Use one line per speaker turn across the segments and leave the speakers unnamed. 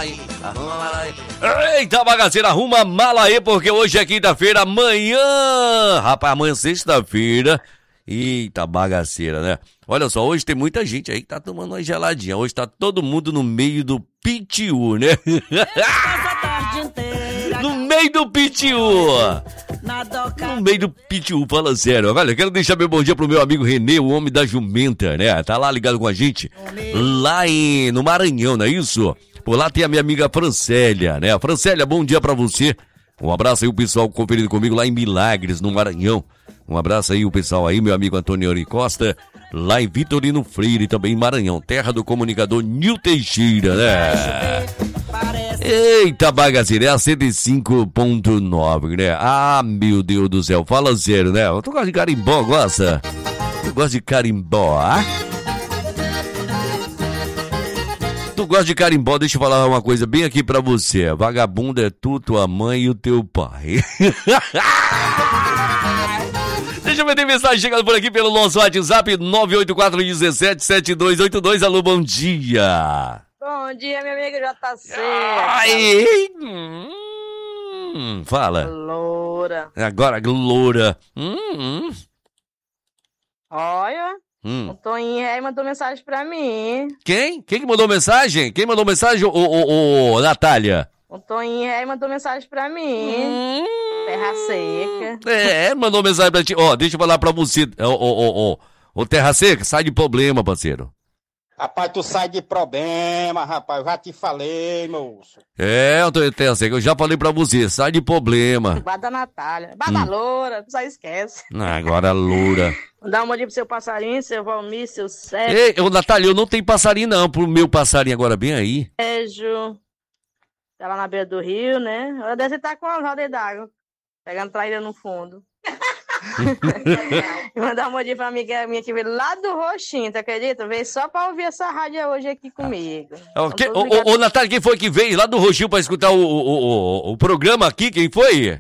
aí, arruma a mala aí. Eita, bagaceira, arruma a mala aí, porque hoje é quinta-feira, amanhã. Rapaz, amanhã é sexta-feira. Eita, bagaceira, né? Olha só, hoje tem muita gente aí que tá tomando uma geladinha. Hoje tá todo mundo no meio do PTU, né? No meio do PTU. No meio do PTU, fala sério. Olha, quero deixar meu bom dia pro meu amigo Renê, o homem da jumenta, né? Tá lá ligado com a gente, lá no Maranhão, não é isso? Por lá tem a minha amiga Francélia, né? Francélia, bom dia pra você. Um abraço aí o pessoal conferindo comigo lá em Milagres, no Maranhão. Um abraço aí o pessoal aí, meu amigo Antônio Ori Costa, lá em Vitorino Freire, também em Maranhão, terra do comunicador Nil Teixeira, né? Eita, bagaceira, é a 105.9, né? Ah, meu Deus do céu, fala sério, né? Tu gosta de carimbó, gosta? Tu gosta de carimbó, ah? Tu gosta de carimbó, deixa eu falar uma coisa bem aqui pra você. Vagabundo é tu, tua mãe e o teu pai. Deixa eu ver, tem mensagem chegando por aqui pelo nosso WhatsApp 984177282. Alô, bom dia.
Bom dia, minha amiga JC.
Ai, fala.
Loura.
Agora, loura.
Olha, o Toninho aí mandou mensagem pra mim.
Quem? Quem que mandou mensagem? Quem mandou mensagem, ô, Natália?
O Toninho aí mandou mensagem pra mim. Terra Seca.
Mandou mensagem pra ti. Ó, deixa eu falar pra você. Ô, Terra Seca, sai de problema, parceiro.
Rapaz, tu sai de problema, rapaz. Eu já te falei, moço.
Terra Seca, eu já falei pra você. Sai de problema.
Bada Natália. Bada Loura, tu só esquece.
Agora, loura.
Dá uma olhada pro seu passarinho, seu Valmir, seu Sérgio.
Ei, ô, Natália, eu não tenho passarinho não. Pro meu passarinho agora, bem aí.
Beijo. Tá lá na beira do rio, né? Ela deve estar com uma roda d'água. Pegando traíra no fundo. E mandar um bom dia pra amiga minha que veio lá do Roxinho, tu acredita? Veio só pra ouvir essa rádio hoje aqui comigo.
Ô, Natália, quem foi que veio lá do Roxinho pra escutar o programa aqui? Quem foi?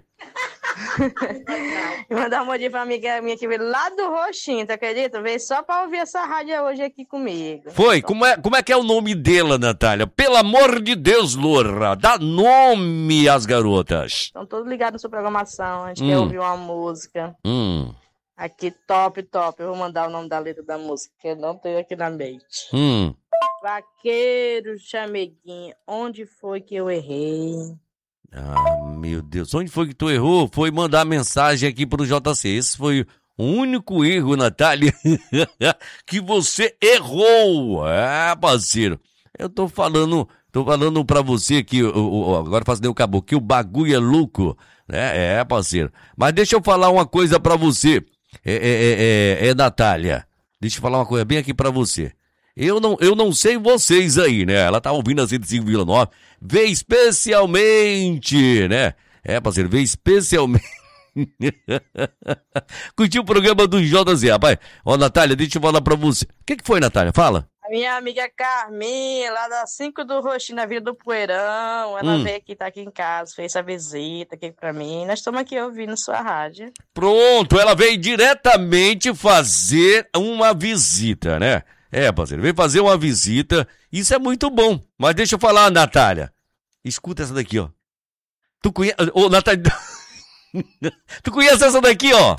E mandar um bom dia pra amiga minha que veio lá do Roxinho, tu acredita? Veio só pra ouvir essa rádio hoje aqui comigo.
Foi? Como é que é o nome dela, Natália? Pelo amor de Deus, Loura, dá nome às garotas.
Estão todos ligados na sua programação, a gente quer ouvir uma música. Aqui, top. Eu vou mandar o nome da letra da música, que eu não tenho aqui na mente. Vaqueiro, chameguinho, onde foi que eu errei?
Ah, meu Deus, onde foi que tu errou? Foi mandar mensagem aqui pro JC. Esse foi o único erro, Natália, que você errou. Parceiro, eu tô falando pra você que, agora fazendo o caboclo, que o bagulho é louco, né? Parceiro. Mas deixa eu falar uma coisa pra você, Natália, deixa eu falar uma coisa bem aqui pra você. Eu não sei vocês aí, né? Ela tá ouvindo a 105,9. Vê especialmente, né? Parceiro, vê especialmente. Curtiu o programa do JZ, rapaz? Ó, Natália, deixa eu falar pra você. O que foi, Natália? Fala.
A minha amiga Carminha, lá da 5 do Roxinho, na Vila do Poeirão, ela veio aqui, tá aqui em casa, fez essa visita aqui pra mim. Nós estamos aqui ouvindo sua rádio.
Pronto, ela veio diretamente fazer uma visita, né? Parceiro, veio fazer uma visita, isso é muito bom. Mas deixa eu falar, Natália, escuta essa daqui, ó. Tu conhece... Ô, Natália... Tu conhece essa daqui, ó?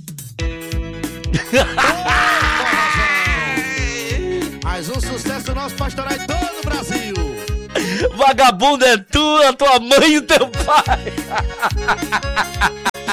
Mais um sucesso nosso pastoral em todo o Brasil.
Vagabundo é tu, a tua mãe e o teu pai.